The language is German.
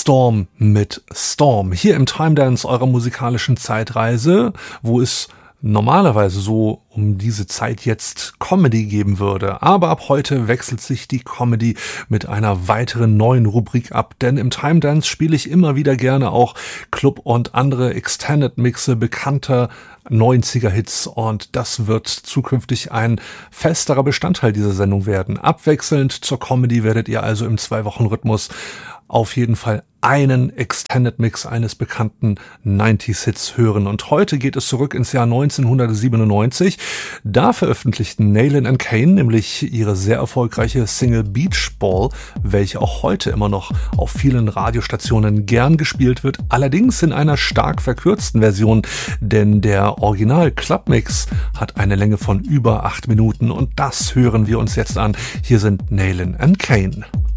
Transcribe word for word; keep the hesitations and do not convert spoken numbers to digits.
Storm mit Storm. Hier im Time Dance eurer musikalischen Zeitreise, wo es normalerweise so um diese Zeit jetzt Comedy geben würde. Aber ab heute wechselt sich die Comedy mit einer weiteren neuen Rubrik ab, denn im Time Dance spiele ich immer wieder gerne auch Club und andere Extended Mixe bekannter neunziger Hits und das wird zukünftig ein festerer Bestandteil dieser Sendung werden. Abwechselnd zur Comedy werdet ihr also im Zwei-Wochen-Rhythmus auf jeden Fall einen Extended Mix eines bekannten neunziger Hits hören. Und heute geht es zurück ins Jahr neunzehnhundertsiebenundneunzig. Da veröffentlichten Nayland and Kane nämlich ihre sehr erfolgreiche Single Beach Ball, welche auch heute immer noch auf vielen Radiostationen gern gespielt wird. Allerdings in einer stark verkürzten Version, denn der Original Club Mix hat eine Länge von über acht Minuten und das hören wir uns jetzt an. Hier sind Nayland and Kane.